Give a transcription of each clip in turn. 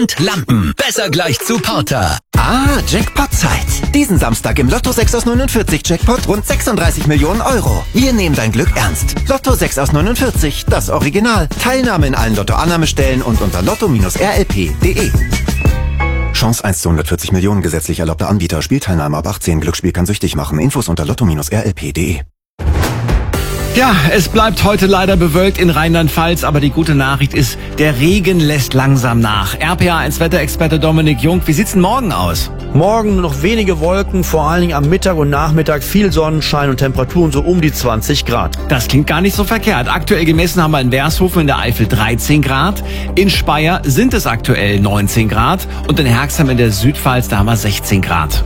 Lampen. Besser gleich zu Porter. Jackpot-Zeit. Diesen Samstag im Lotto 6 aus 49 Jackpot rund 36 Millionen Euro. Wir nehmen dein Glück ernst. Lotto 6 aus 49, das Original. Teilnahme in allen Lotto-Annahmestellen und unter lotto-rlp.de. Chance 1 zu 140 Millionen, gesetzlich erlaubter Anbieter. Spielteilnahme ab 18. Glücksspiel kann süchtig machen. Infos unter lotto-rlp.de. Ja, es bleibt heute leider bewölkt in Rheinland-Pfalz, aber die gute Nachricht ist, der Regen lässt langsam nach. RPA1-Wetterexperte Dominik Jung, wie sieht's denn morgen aus? Morgen noch wenige Wolken, vor allen Dingen am Mittag und Nachmittag viel Sonnenschein und Temperaturen so um die 20 Grad. Das klingt gar nicht so verkehrt. Aktuell gemessen haben wir in Wershofen in der Eifel 13 Grad, in Speyer sind es aktuell 19 Grad und in Herxheim in der Südpfalz, da haben wir 16 Grad.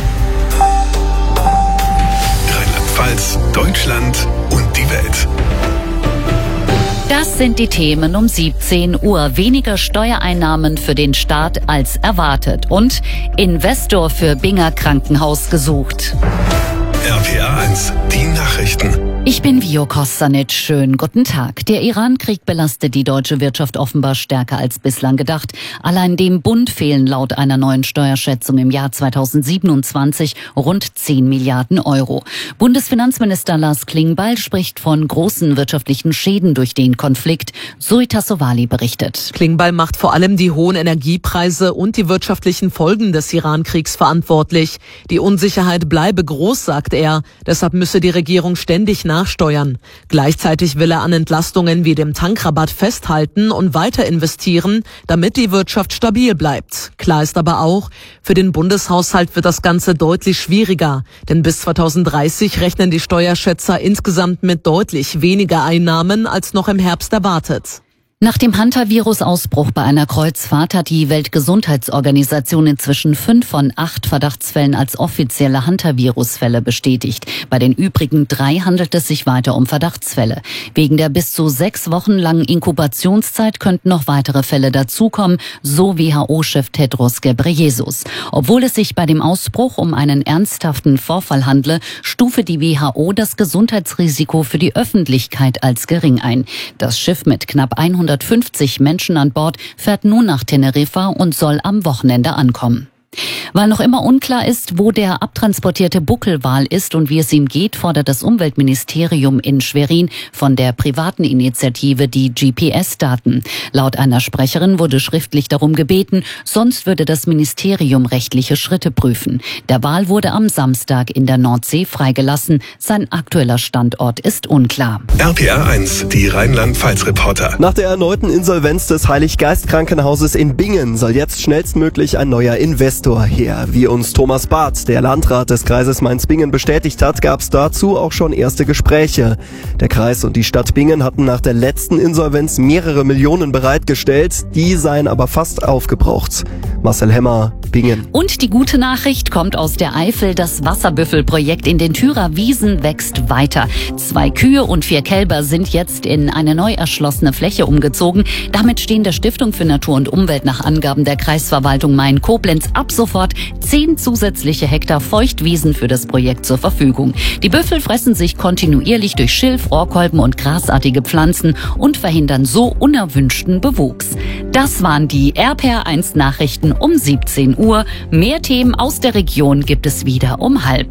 Rheinland-Pfalz, Deutschland und die Welt. Das sind die Themen um 17 Uhr. Weniger Steuereinnahmen für den Staat als erwartet. Und Investor für Binger Krankenhaus gesucht. RPA1, die Nachrichten. Ich bin Vio Kostanic. Schönen guten Tag. Der Iran-Krieg belastet die deutsche Wirtschaft offenbar stärker als bislang gedacht. Allein dem Bund fehlen laut einer neuen Steuerschätzung im Jahr 2027 rund 10 Milliarden Euro. Bundesfinanzminister Lars Klingbeil spricht von großen wirtschaftlichen Schäden durch den Konflikt. Zoe Tassovali berichtet. Klingbeil macht vor allem die hohen Energiepreise und die wirtschaftlichen Folgen des Iran-Kriegs verantwortlich. Die Unsicherheit bleibe groß, sagt er. Deshalb müsse die Regierung ständig nachsteuern. Gleichzeitig will er an Entlastungen wie dem Tankrabatt festhalten und weiter investieren, damit die Wirtschaft stabil bleibt. Klar ist aber auch, für den Bundeshaushalt wird das Ganze deutlich schwieriger. Denn bis 2030 rechnen die Steuerschätzer insgesamt mit deutlich weniger Einnahmen als noch im Herbst erwartet. Nach dem Hantavirus-Ausbruch bei einer Kreuzfahrt hat die Weltgesundheitsorganisation inzwischen 5 von 8 Verdachtsfällen als offizielle Hantavirus-Fälle bestätigt. Bei den übrigen 3 handelt es sich weiter um Verdachtsfälle. Wegen der bis zu 6 Wochen langen Inkubationszeit könnten noch weitere Fälle dazukommen, so WHO-Chef Tedros Ghebreyesus. Obwohl es sich bei dem Ausbruch um einen ernsthaften Vorfall handle, stufe die WHO das Gesundheitsrisiko für die Öffentlichkeit als gering ein. Das Schiff mit knapp 150 Menschen an Bord fährt nun nach Teneriffa und soll am Wochenende ankommen. Weil noch immer unklar ist, wo der abtransportierte Buckelwal ist und wie es ihm geht, fordert das Umweltministerium in Schwerin von der privaten Initiative die GPS-Daten. Laut einer Sprecherin wurde schriftlich darum gebeten, sonst würde das Ministerium rechtliche Schritte prüfen. Der Wal wurde am Samstag in der Nordsee freigelassen. Sein aktueller Standort ist unklar. RPA1, die Rheinland-Pfalz-Reporter. Nach der erneuten Insolvenz des Heiliggeist-Krankenhauses in Bingen soll jetzt schnellstmöglich ein neuer Investor her. Wie uns Thomas Barth, der Landrat des Kreises Mainz-Bingen, bestätigt hat, gab es dazu auch schon erste Gespräche. Der Kreis und die Stadt Bingen hatten nach der letzten Insolvenz mehrere Millionen bereitgestellt, die seien aber fast aufgebraucht. Marcel Hemmer, Bingen. Und die gute Nachricht kommt aus der Eifel. Das Wasserbüffelprojekt in den Thürer Wiesen wächst weiter. 2 Kühe und 4 Kälber sind jetzt in eine neu erschlossene Fläche umgezogen. Damit stehen der Stiftung für Natur und Umwelt nach Angaben der Kreisverwaltung Main-Koblenz ab sofort 10 zusätzliche Hektar Feuchtwiesen für das Projekt zur Verfügung. Die Büffel fressen sich kontinuierlich durch Schilf, Rohrkolben und grasartige Pflanzen und verhindern so unerwünschten Bewuchs. Das waren die RPA1 Nachrichten um 17 Uhr. Mehr Themen aus der Region gibt es wieder um 12:30.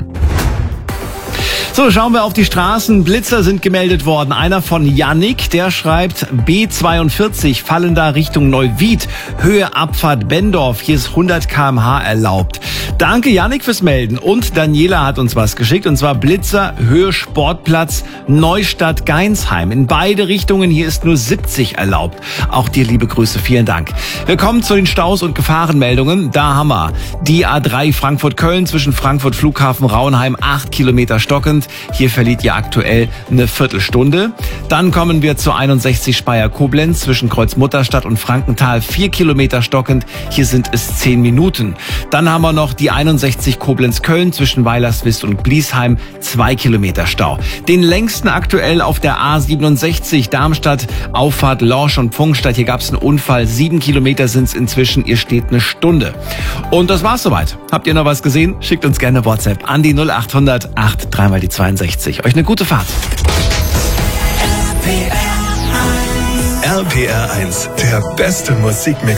So, schauen wir auf die Straßen. Blitzer sind gemeldet worden. Einer von Yannick, der schreibt B42 fallender Richtung Neuwied, Höhe Abfahrt Bendorf. Hier ist 100 km/h erlaubt. Danke Yannick fürs Melden. Und Daniela hat uns was geschickt, und zwar Blitzer, Höhe Sportplatz, Neustadt Geinsheim. In beide Richtungen, hier ist nur 70 erlaubt. Auch dir liebe Grüße, vielen Dank. Wir kommen zu den Staus und Gefahrenmeldungen. Da haben wir die A3 Frankfurt-Köln zwischen Frankfurt Flughafen Rauenheim 8 Kilometer stockend. Hier verliert ihr aktuell eine Viertelstunde. Dann kommen wir zur 61 Speyer-Koblenz zwischen Kreuzmutterstadt und Frankenthal 4 Kilometer stockend. Hier sind es 10 Minuten. Dann haben wir noch die 61 Koblenz-Köln zwischen Weilerswist und Bliesheim 2 Kilometer Stau. Den längsten aktuell auf der A67 Darmstadt Auffahrt Lorsch und Pfungstadt. Hier gab es einen Unfall. 7 Kilometer sind es inzwischen. Ihr steht eine Stunde. Und das war's soweit. Habt ihr noch was gesehen? Schickt uns gerne WhatsApp an die 0800 83 mal die 62. Euch eine gute Fahrt. RPR1, der beste Musikmix.